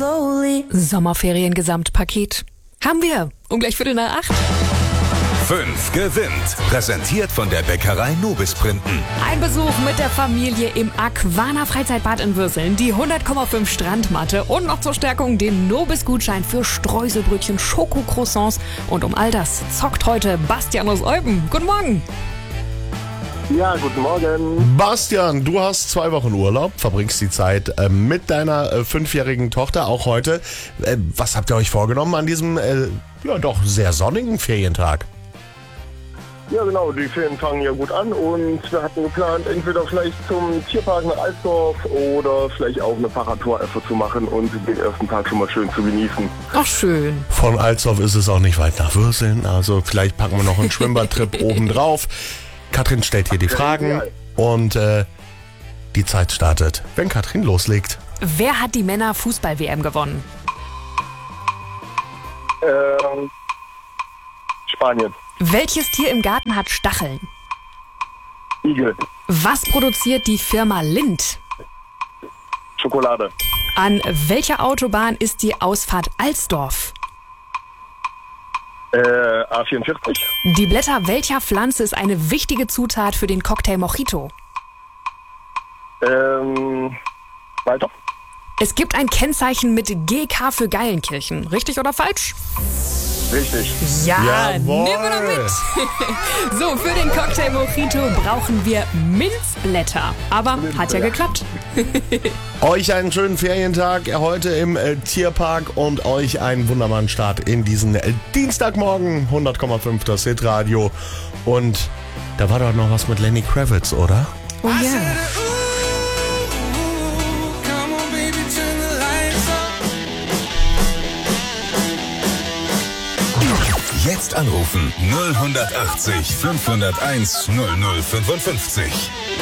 Sommerferien-Gesamtpaket. Haben wir. Um gleich 7:45. 5 gewinnt. Präsentiert von der Bäckerei Nobis Printen. Ein Besuch mit der Familie im Aquana Freizeitbad in Würseln, die 100,5 Strandmatte und noch zur Stärkung den Nobis-Gutschein für Streuselbrötchen, Schokocroissants. Und um all das zockt heute Bastian aus Eupen. Guten Morgen. Ja, guten Morgen. Bastian, du hast 2 Wochen Urlaub, verbringst die Zeit mit deiner 5-jährigen Tochter, auch heute. Was habt ihr euch vorgenommen an diesem doch sehr sonnigen Ferientag? Ja, genau, die Ferien fangen ja gut an und wir hatten geplant, entweder vielleicht zum Tierpark nach Alsdorf oder vielleicht auch eine Fahrradtour einfach zu machen und den ersten Tag schon mal schön zu genießen. Ach, schön. Von Alsdorf ist es auch nicht weit nach Würseln, also vielleicht packen wir noch einen Schwimmbadtrip oben drauf. Katrin stellt hier die Fragen und die Zeit startet, wenn Katrin loslegt. Wer hat die Männer-Fußball-WM gewonnen? Spanien. Welches Tier im Garten hat Stacheln? Igel. Was produziert die Firma Lindt? Schokolade. An welcher Autobahn ist die Ausfahrt Alsdorf? A44. Die Blätter welcher Pflanze ist eine wichtige Zutat für den Cocktail Mojito? Weiter. Es gibt ein Kennzeichen mit GK für Geilenkirchen. Richtig oder falsch? Richtig. Ja, Jawohl. nehmen wir doch mit. So, für den Cocktail Mojito brauchen wir Minzblätter. Aber hat ja geklappt. Euch einen schönen Ferientag heute im Tierpark und euch einen wunderbaren Start in diesen Dienstagmorgen. 100,5 das Hitradio. Und da war doch noch was mit Lenny Kravitz, oder? Oh ja. Jetzt anrufen 0180 501 0055.